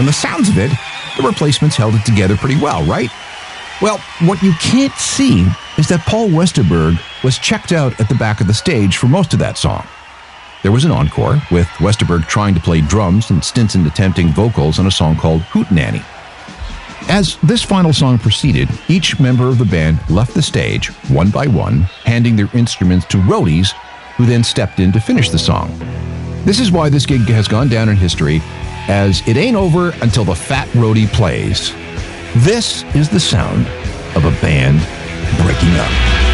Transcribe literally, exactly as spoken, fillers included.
From the sounds of it, the Replacements held it together pretty well, right? Well, what you can't see is that Paul Westerberg was checked out at the back of the stage for most of that song. There was an encore, with Westerberg trying to play drums and Stinson attempting vocals on a song called Hootenanny. As this final song proceeded, each member of the band left the stage, one by one, handing their instruments to roadies, who then stepped in to finish the song. This is why this gig has gone down in history as it ain't over until the fat roadie plays. This is the sound of a band breaking up.